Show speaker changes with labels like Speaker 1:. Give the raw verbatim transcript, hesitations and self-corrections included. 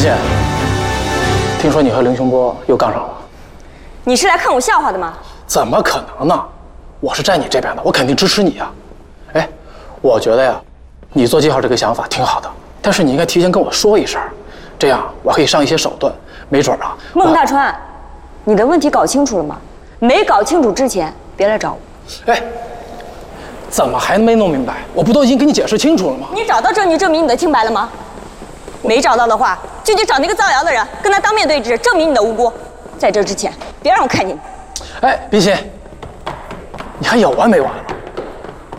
Speaker 1: 心，听说你和凌雄波又杠上了。
Speaker 2: 你是来看我笑话的吗？
Speaker 1: 怎么可能呢？我是站你这边的，我肯定支持你呀。哎，我觉得呀，你做记号这个想法挺好的，但是你应该提前跟我说一声，这样我可以上一些手段，没准啊。
Speaker 2: 孟大川，你的问题搞清楚了吗？没搞清楚之前，别来找我。
Speaker 1: 哎，怎么还没弄明白？我不都已经给你解释清楚了吗？
Speaker 2: 你找到证据证明你的清白了吗？没找到的话，就去找那个造谣的人，跟他当面对质，证明你的无辜。在这之前，别让我看见你。
Speaker 1: 哎，冰心，你还有完没完了？